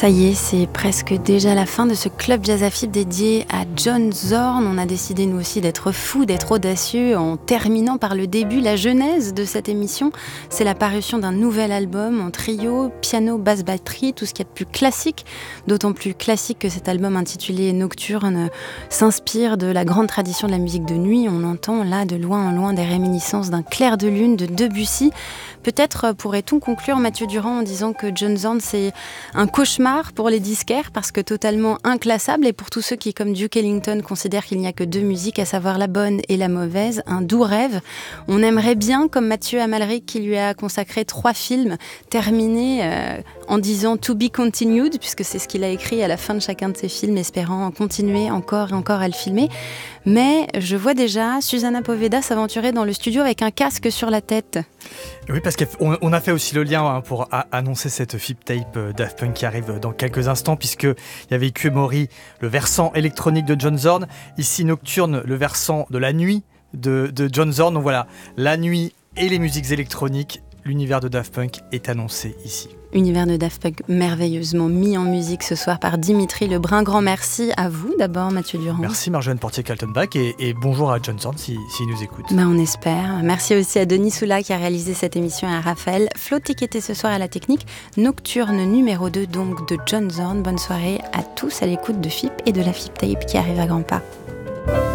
Ça y est, c'est presque déjà la fin de ce club Jazz à Fibre dédié à John Zorn. On a décidé nous aussi d'être fous, d'être audacieux en terminant par le début, la genèse de cette émission. C'est la parution d'un nouvel album en trio, piano, basse, batterie, tout ce qu'il y a de plus classique. D'autant plus classique que cet album intitulé Nocturne s'inspire de la grande tradition de la musique de nuit. On entend là de loin en loin des réminiscences d'un clair de lune de Debussy. Peut-être pourrait-on conclure, Mathieu Durand, en disant que John Zorn, c'est un cauchemar pour les disquaires parce que totalement inclassable, et pour tous ceux qui, comme Duke Ellington, considèrent qu'il n'y a que deux musiques, à savoir la bonne et la mauvaise, un doux rêve. On aimerait bien, comme Mathieu Amalric qui lui a consacré 3 films, terminer en disant « to be continued », puisque c'est ce qu'il a écrit à la fin de chacun de ses films, espérant continuer encore et encore à le filmer. Mais je vois déjà Susana Poveda s'aventurer dans le studio avec un casque sur la tête. Oui, parce qu'on a fait aussi le lien pour annoncer cette Fibre Tape Daft Punk qui arrive dans quelques instants, puisqu'il y avait Ikue-Mori, le versant électronique de John Zorn, ici Nocturne, le versant de la nuit de John Zorn. Donc voilà, la nuit et les musiques électroniques, l'univers de Daft Punk est annoncé ici. Univers de Daft Punk merveilleusement mis en musique ce soir par Dimitri Lebrun. Grand merci à vous d'abord, Mathieu Durand. Merci Marjolaine Portier-Kaltenbach et bonjour à John Zorn s'il nous écoute. On espère. Merci aussi à Denis Soula qui a réalisé cette émission et à Raphaël Flotti qui était ce soir à la technique. Nocturne numéro 2 donc de John Zorn. Bonne soirée à tous à l'écoute de FIP et de la Fibre Tape qui arrive à grands pas.